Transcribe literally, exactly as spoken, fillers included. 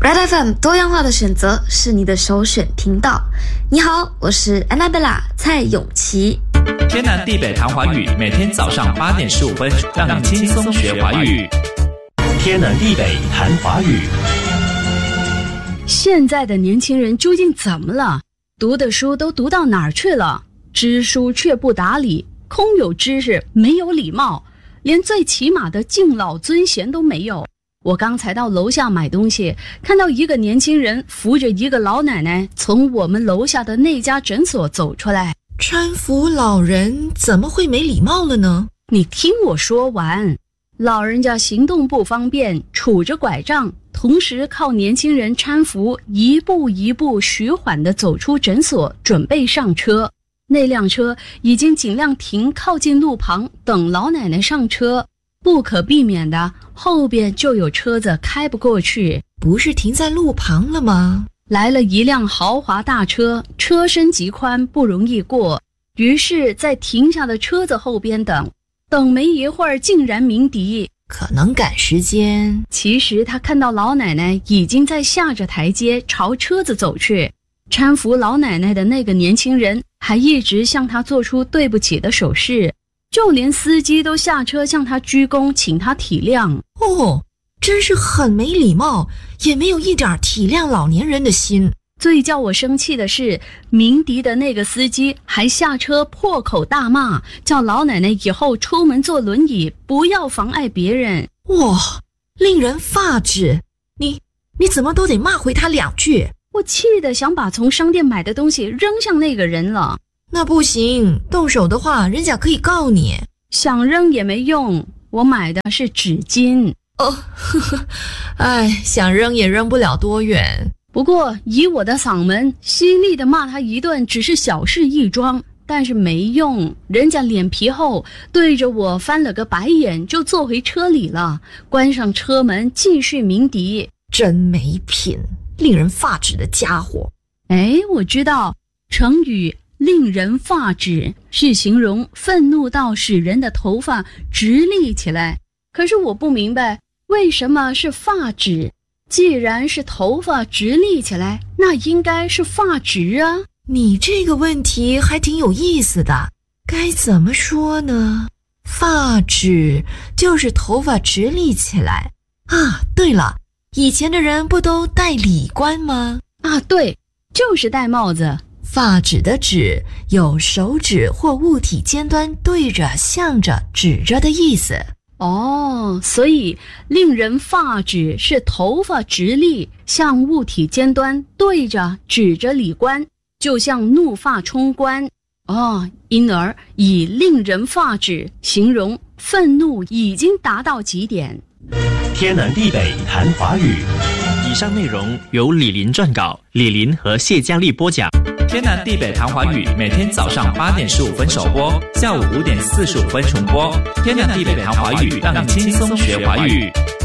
Red F M 多样化的选择是你的首选频道。你好，我是 Annabella 蔡永琪。 天南地北谈华语，每天早上八点十五分，让你轻松学华语。 天南地北谈华语。 现在的年轻人究竟怎么了？读的书都读到哪儿去了？知书却不达理，空有知识没有礼貌，连最起码的敬老尊贤都没有。我刚才到楼下买东西，看到一个年轻人扶着一个老奶奶从我们楼下的那家诊所走出来。 搀扶老人怎么会没礼貌了呢？ 你听我说完。老人家行动不方便，杵着拐杖，同时靠年轻人搀扶，一步一步徐缓地走出诊所，准备上车。那辆车已经尽量停靠近路旁，等老奶奶上车。不可避免的，后边就有车子开不过去。 不是停在路旁了吗？ 来了一辆豪华大车，车身极宽，不容易过。于是在停下的车子后边等，等没一会儿竟然鸣笛， 可能赶时间。 其实他看到老奶奶已经在下着台阶朝车子走去，搀扶老奶奶的那个年轻人还一直向他做出对不起的手势。就连司机都下车向他鞠躬，请他体谅。 哦，真是很没礼貌，也没有一点体谅老年人的心。 最叫我生气的是，鸣笛的那个司机还下车破口大骂，叫老奶奶以后出门坐轮椅，不要妨碍别人。 哇，令人发指！你你怎么都得骂回他两句。 我气得想把从商店买的东西扔向那个人了。 那不行，动手的话人家可以告你。 想扔也没用，我买的是纸巾。 哦，呵呵，哎，想扔也扔不了多远。 不过以我的嗓门，犀利地骂他一顿只是小事一桩，但是没用，人家脸皮厚，对着我翻了个白眼，就坐回车里了，关上车门继续鸣笛。 真没品，令人发指的家伙。 哎，我知道成语令人发指是形容愤怒到使人的头发直立起来，可是我不明白为什么是发指。既然是头发直立起来，那应该是发直啊。 你这个问题还挺有意思的，该怎么说呢？发指就是头发直立起来啊。对了，以前的人不都戴礼冠吗？ 啊，对，就是戴帽子。 发指的指有手指或物体尖端对着、向着、指着的意思。 哦，所以令人发指是头发直立，向物体尖端对着、指着礼冠，就像怒发冲冠。哦，因而以令人发指形容愤怒已经达到极点。 天南地北谈华语。 以上内容由李林撰稿，李林和谢佳丽播讲。天南地北谈华语，每天早上八点十五分首播，下午五点四十五分重播。天南地北谈华语，让你轻松学华语。